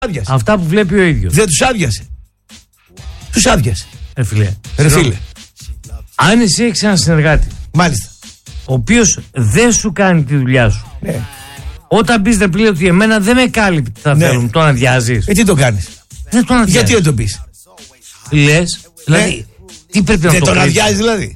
άδειασε. Αυτά που βλέπει ο ίδιος. Δεν τους άδειασε. Τους άδειασε. Ρε φίλε. Αν εσύ έχεις έναν συνεργάτη. Μάλιστα. Ο οποίος δεν σου κάνει τη δουλειά σου. Ναι. Όταν πεις ρε ότι εμένα δεν με κάλυπτε θα θέλουν, τον αδειάζεις. Τι το κάνεις? Δεν τον αδειάζεις. Γιατί δεν το πεις? Λες, δηλαδή, τι πρέπει να δεν το τον κρίνεις? αδειάζεις δηλαδή?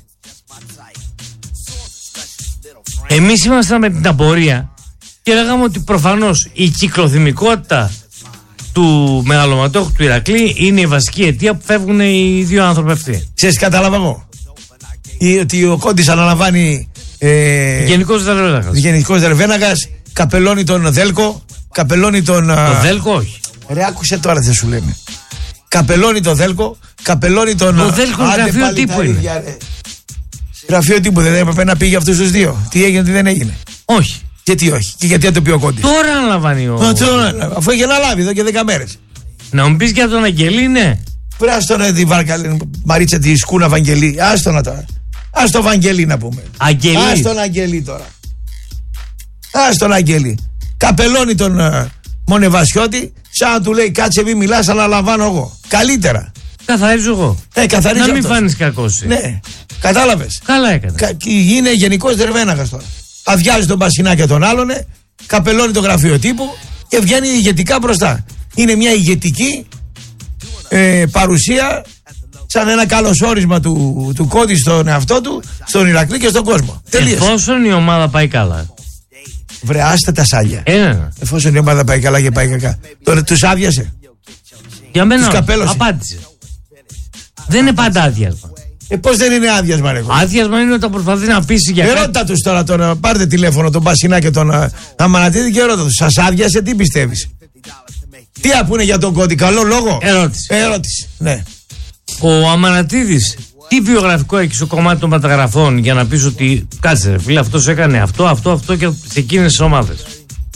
Εμείς ήμασταν με την απορία και λέγαμε ότι προφανώς η κυκλοθυμικότητα του μεγαλωματόχου του Ηρακλή είναι η βασική αιτία που φεύγουν οι δύο άνθρωποι αυτοί. Ξέρεις, κατάλαβα εγώ. Ότι ο Κόντης αναλαμβάνει Γενικός Δερβέναγας, καπελώνει τον Δέλκο, καπελώνει τον... Το Δέλκο όχι. Ρε άκουσε τώρα δεν σου λέμε. Καπελώνει τον Δέλκο, καπελώνει τον... Το Δέλκο γραφείο τύπου είναι. Γραφείο τύπου δεν έπρεπε να πει για αυτούς τους δύο? Τι έγινε, τι δεν έγινε? Όχι. Γιατί όχι? Και γιατί το πει ο Κόντης? Τώρα αναλαμβάνει ο... Αφού έχει αναλάβει εδώ και 10 μέρες. Να μου πεις για τον Αγγελή, ναι. Πράστο τη βάρκα, Μαρίτσα τη σκούνα Βαγγελή. Άστο να τώρα. Άστο Βαγγελή να πούμε. Αγγελή. Άστον Αγγελή τώρα. Άστον Αγγελή. Καπελώνει τον Μονεβασιώτη, σαν να του λέει κάτσε μη μιλάς, αλλά λαμβάνω εγώ. Καλύτερα. Καθαρίζω εγώ. Καθαρίζει να μην αυτός. φάνεις κακός. Ναι. Κατάλαβες? Καλά έκανε. Είναι γενικός Δερβέναγας τώρα. Αδειάζει τον Πασινά και τον άλλον, καπελώνει το γραφείο τύπου και βγαίνει ηγετικά μπροστά. Είναι μια ηγετική παρουσία, σαν ένα καλωσόρισμα του Κόντι στον εαυτό του, στον Ηρακλή και στον κόσμο. Τελείωσε. Εφόσον η ομάδα πάει καλά. Βρε, άστα τα σάλια. Εφόσον η ομάδα πάει καλά και πάει κακά. Τώρα τους άδειασε. Για μένα απάντησε. Δεν είναι πάντα άδειασμα. Πώς δεν είναι άδειασμα, ρε? Άδειασμα είναι όταν προσπαθεί να πείσει για κάτι. Ρώτα τους τώρα, πάρτε τηλέφωνο τον Πασινά και τον Αμανατίδη και ρώτα τους. Σας άδειασε, τι πιστεύεις? Τι απούνε για τον Κόντι, καλό λόγο? Ερώτηση. Ναι. Ο Αμανατίδης, τι βιογραφικό έχει στο κομμάτι των μεταγραφών για να πεις ότι κάτσε ρε φίλε, αυτός έκανε αυτό και σε εκείνες τις ομάδες?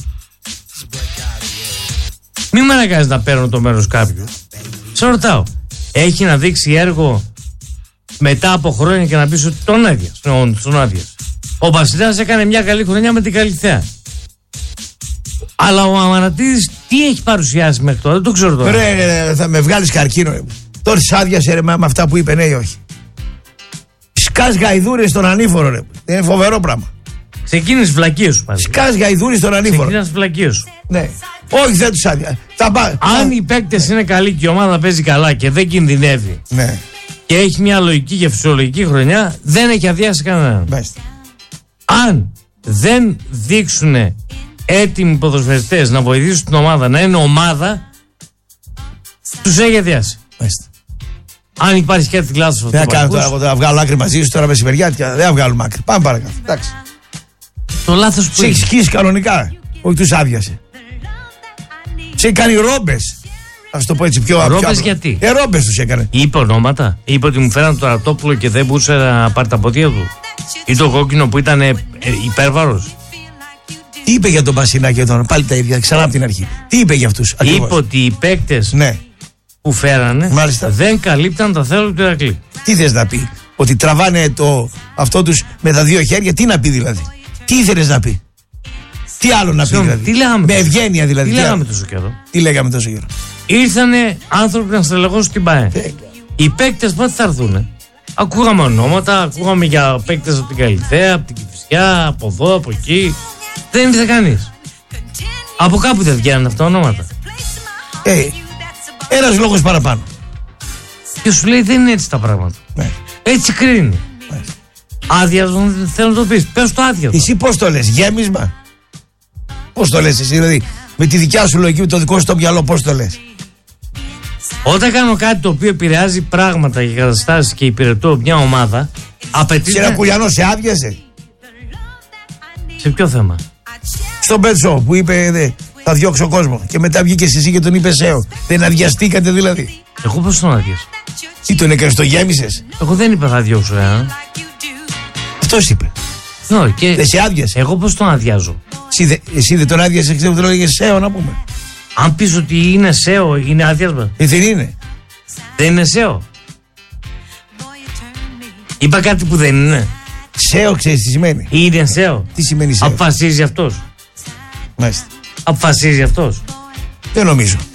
Μην με αναγκάζεις να παίρνω το μέρος κάποιου. Σε ρωτάω, έχει να δείξει έργο μετά από χρόνια και να πεις ότι τον άδειασε? Ο Βασιλιάς έκανε μια καλή χρονιά με την Καλυθέα. Αλλά ο Αμανατίδης τι έχει παρουσιάσει μέχρι τώρα? Δεν το ξέρω τώρα. Ρε, θα με βγάλεις καρκίνο. Τώρα σ' άδειασε ρε, με αυτά που είπε, ναι ή όχι? Σκάς γαϊδούρες στον ανήφορο, ρε. Είναι φοβερό πράγμα. Ξεκίνησε βλακίες σου πάλι. Σκάς γαϊδούρες στον ανήφορο. Ξεκίνησε βλακίες σου. Ναι. Όχι, δεν τους άδειασε. Αν οι παίκτες είναι καλοί και η ομάδα παίζει καλά και δεν κινδυνεύει, ναι, και έχει μια λογική και φυσιολογική χρονιά, δεν έχει αδειάσει κανέναν. Μάλιστα. Αν δεν δείξουν έτοιμοι ποδοσφαιριστές να βοηθήσουν την ομάδα να είναι ομάδα, τους έχει αδειάσει. Μάλιστα. Αν υπάρχει κάτι λάθος αυτό. Δεν θα κάνω τώρα, θα βγάλω άκρη μαζί σου τώρα μεσημεριάτικα. Δεν θα βγάλουμε άκρη. Πάμε παρακάτω. Εντάξει. Το λάθος που σε έχει σκίσει κανονικά. Όχι, τους άδειασε. Σε έχει κάνει ρόμπες. Ας το πω έτσι πιο απλό. Ρόμπες γιατί? Ρόμπες τους έκανε. Είπε ονόματα. Είπε ότι μου φέραν το Ρατόπουλο και δεν μπορούσε να πάρει τα πόδια του. Ή το κόκκινο που ήταν υπέρβαρος. Τι είπε για τον Πασινά και τον? Πάλι τα ίδια, ξανά από την αρχή. Τι είπε για αυτούς? Είπε ότι οι παίκτες που φέρανε δεν καλύπταν τα θέλω του Ηρακλή. Τι θες να πει? Ότι τραβάνε αυτό τους με τα δύο χέρια? Τι να πει δηλαδή? Τι ήθελες να πει? Τι άλλο να πει δηλαδή? Τι λέγαμε? Με ευγένεια δηλαδή? Τι λέγαμε τόσο καιρό? Τι λέγαμε τόσο καιρό? Ήρθανε άνθρωποι να στελεχώσουν την ΠΑΕ. Οι παίκτες πότε θα έρθουνε? Ακούγαμε ονόματα, ακούγαμε για παίκτες από την Καλυθέα, από την Κηφισιά, από εδώ, από εκεί. Δεν ήρθε κανείς. Από κάπου δεν βγαίνουν αυτά τα ονόματα. Ένας λόγος παραπάνω. Και σου λέει δεν είναι έτσι τα πράγματα. Έτσι κρίνει. Άδειασμα θέλω να το πεις. Πες το άδειασμα. Εσύ πώς το λες? Γέμισμα? Πώς το λες εσύ δηλαδή? Με τη δικιά σου λογική, με το δικό σου το μυαλό, πώς το λες? Όταν κάνω κάτι το οποίο επηρεάζει πράγματα και καταστάσεις και υπηρετώ μια ομάδα, απαιτείται. Ένα Κουλιανό σε άδειασε? Σε ποιο θέμα? Στο Μπέτσο που είπε θα διώξω κόσμο. Και μετά βγήκε εσύ και τον είπε ΣΕΟ. Δεν αδειαστήκατε δηλαδή? Εγώ πώς τον αδειάσα? Τι τον έκανες, το γέμισες? Εγώ δεν είπα θα διώξω έναν. Αυτός είπε. Και δεν σε άδειασε? Εγώ πώς τον αδειάζω? Εσύ δεν τον άδειασες, ξέρω ότι τον έλεγε ΣΕΟ να πούμε. Αν πεις ότι είναι ΣΕΟ, είναι άδειασμα? Δεν είναι. Δεν είναι ΣΕΟ. Είπα κάτι που δεν είναι. ΣΕΟ ξέρεις τι σημαίνει? Είναι ΣΕΟ. Τι σημαίνει ΣΕΟ? Αποφασίζει αυτός. Μάλιστα. Αποφασίζει αυτός. Δεν νομίζω.